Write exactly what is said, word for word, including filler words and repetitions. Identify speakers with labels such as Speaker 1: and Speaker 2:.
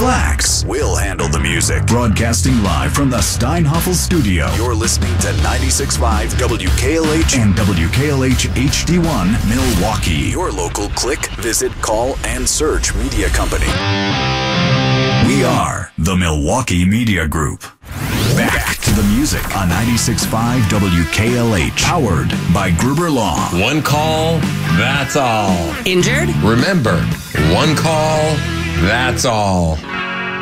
Speaker 1: relax. We'll handle the music. Broadcasting live from the Steinhoffel studio. You're listening to ninety-six point five W K L H and W K L H H D one Milwaukee. Your local click, visit, call, and search media company. We are the Milwaukee Media Group. Back to the music on ninety-six point five W K L H. Powered by Gruber Law.
Speaker 2: One call, that's all.
Speaker 3: Injured?
Speaker 2: Remember, one call, that's all.